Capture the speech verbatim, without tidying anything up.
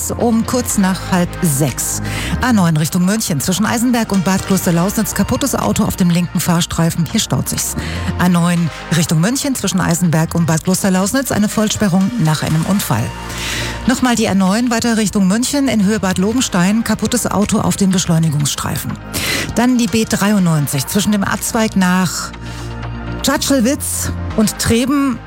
Jetzt um kurz nach halb sechs. A neun Richtung München zwischen Eisenberg und Bad Klosterlausnitz. Kaputtes Auto auf dem linken Fahrstreifen. Hier staut sich's. A neun Richtung München zwischen Eisenberg und Bad Klosterlausnitz. Eine Vollsperrung nach einem Unfall. Nochmal die A neun weiter Richtung München in Höhe Bad Lobenstein. Kaputtes Auto auf dem Beschleunigungsstreifen. Dann die B dreiundneunzig zwischen dem Abzweig nach Tschatschelwitz und Treben.